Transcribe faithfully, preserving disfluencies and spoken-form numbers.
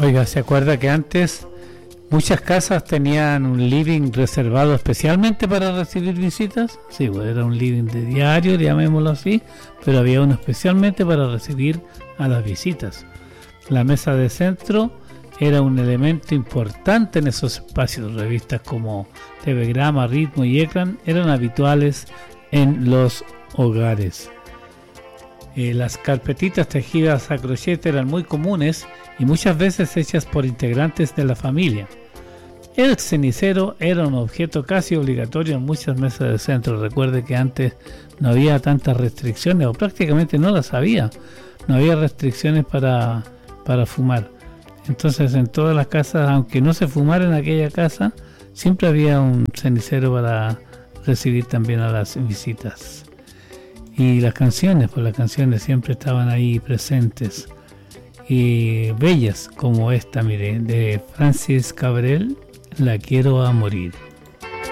Oiga, ¿se acuerda que antes muchas casas tenían un living reservado especialmente para recibir visitas? Sí, pues era un living de diario, llamémoslo así, pero había uno especialmente para recibir a las visitas. La mesa de centro era un elemento importante en esos espacios. Revistas como Telegrama, Ritmo y Ecran eran habituales en los hogares. Eh, las carpetitas tejidas a crochet eran muy comunes y muchas veces hechas por integrantes de la familia. El cenicero era un objeto casi obligatorio en muchas mesas de centro. Recuerde que antes no había tantas restricciones, o prácticamente no las había. No había restricciones para, para fumar. Entonces en todas las casas, aunque no se fumara en aquella casa, siempre había un cenicero para recibir también a las visitas. Y las canciones, pues las canciones siempre estaban ahí presentes. Y bellas como esta, mire, de Francis Cabrel, La quiero a morir.